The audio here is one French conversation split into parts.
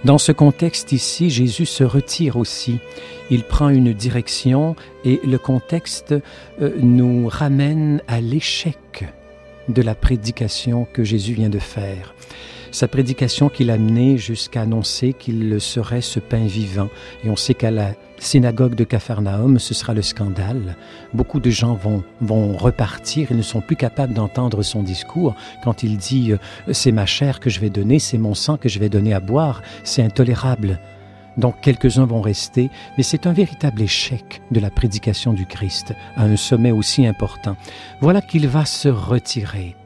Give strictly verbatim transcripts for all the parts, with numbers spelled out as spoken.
Dans ce contexte ici, Jésus se retire aussi. Il prend une direction et le contexte euh, nous ramène à l'échec de la prédication que Jésus vient de faire. Sa prédication qui l'a mené jusqu'à annoncer qu'il serait ce pain vivant. Et on sait qu'à la synagogue de Capharnaüm, ce sera le scandale. Beaucoup de gens vont, vont repartir, ils ne sont plus capables d'entendre son discours quand il dit « c'est ma chair que je vais donner, c'est mon sang que je vais donner à boire, c'est intolérable ». Donc quelques-uns vont rester, mais c'est un véritable échec de la prédication du Christ à un sommet aussi important. Voilà qu'il va se retirer.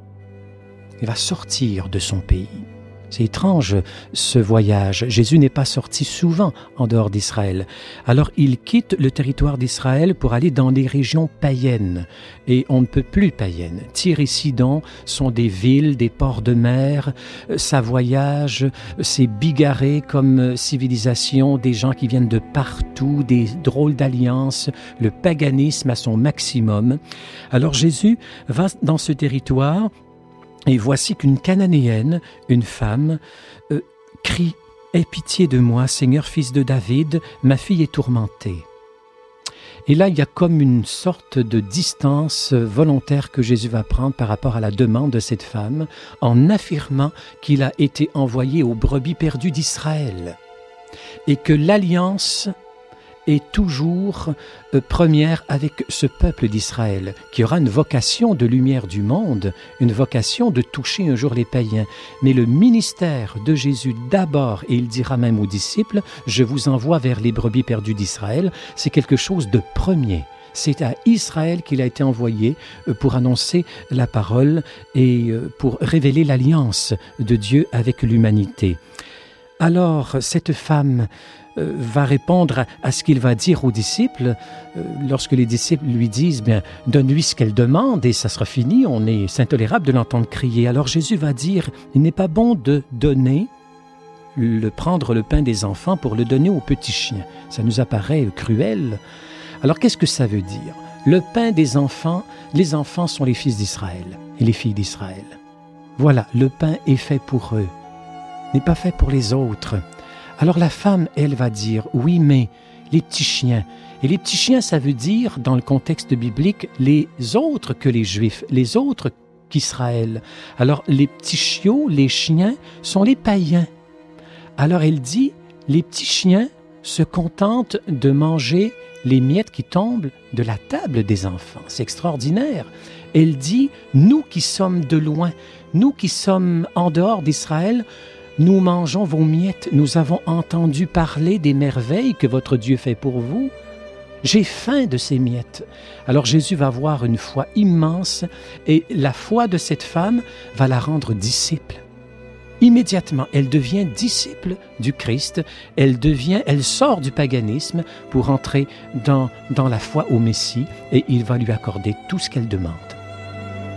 Il va sortir de son pays. C'est étrange, ce voyage. Jésus n'est pas sorti souvent en dehors d'Israël. Alors, il quitte le territoire d'Israël pour aller dans les régions païennes. Et on ne peut plus païennes. Tyr et Sidon sont des villes, des ports de mer. Ça voyage, c'est bigarré comme civilisation, des gens qui viennent de partout, des drôles d'alliances, le paganisme à son maximum. Alors, Jésus va dans ce territoire. Et voici qu'une Cananéenne, une femme, euh, crie « Aie pitié de moi, Seigneur, fils de David, ma fille est tourmentée. » Et là, il y a comme une sorte de distance volontaire que Jésus va prendre par rapport à la demande de cette femme, en affirmant qu'il a été envoyé aux brebis perdues d'Israël et que l'alliance est toujours euh, première avec ce peuple d'Israël, qui aura une vocation de lumière du monde, une vocation de toucher un jour les païens. Mais le ministère de Jésus d'abord, et il dira même aux disciples, « Je vous envoie vers les brebis perdues d'Israël », c'est quelque chose de premier. C'est à Israël qu'il a été envoyé pour annoncer la parole et pour révéler l'alliance de Dieu avec l'humanité. Alors, cette femme euh, va répondre à, à ce qu'il va dire aux disciples. Euh, lorsque les disciples lui disent, bien, donne-lui ce qu'elle demande et ça sera fini, on est, c'est intolérable de l'entendre crier. Alors Jésus va dire, il n'est pas bon de donner, le prendre le pain des enfants pour le donner aux petits chiens. Ça nous apparaît cruel. Alors qu'est-ce que ça veut dire? Le pain des enfants, les enfants sont les fils d'Israël et les filles d'Israël. Voilà, le pain est fait pour eux, n'est pas fait pour les autres. Alors la femme, elle va dire, oui, mais les petits chiens. Et les petits chiens, ça veut dire, dans le contexte biblique, les autres que les Juifs, les autres qu'Israël. Alors les petits chiots, les chiens, sont les païens. Alors elle dit, les petits chiens se contentent de manger les miettes qui tombent de la table des enfants. C'est extraordinaire. Elle dit, nous qui sommes de loin, nous qui sommes en dehors d'Israël, nous mangeons vos miettes, nous avons entendu parler des merveilles que votre Dieu fait pour vous. J'ai faim de ces miettes. Alors Jésus va avoir une foi immense et la foi de cette femme va la rendre disciple. Immédiatement, elle devient disciple du Christ, elle devient, elle sort du paganisme pour entrer dans, dans la foi au Messie et il va lui accorder tout ce qu'elle demande.